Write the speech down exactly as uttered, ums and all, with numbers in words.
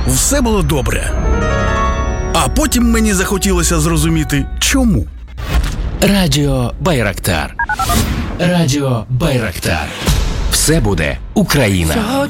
все було добре. А потім мені захотілося зрозуміти, чому. Радіо Байрактар. Радіо Байрактар. Все буде Україна.